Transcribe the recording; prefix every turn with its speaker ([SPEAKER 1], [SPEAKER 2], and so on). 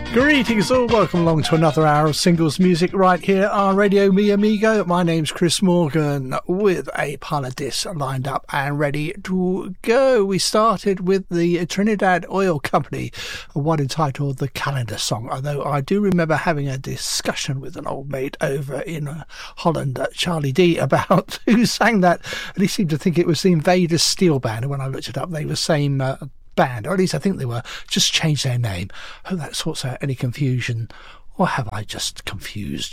[SPEAKER 1] Greetings all, welcome along to another hour of singles music right here on Radio Mi Amigo. My name's Chris Morgan with a pile of discs lined up and ready to go. We started with the Trinidad Oil Company, one entitled The Calendar Song, although I do remember having a discussion with an old mate over in Holland, Charlie D, about who sang that, and he seemed to think it was the Invaders Steel Band, and when I looked it up they were the same band, or at least I think they were, just changed their name. Hope that sorts out any confusion, or have I just confused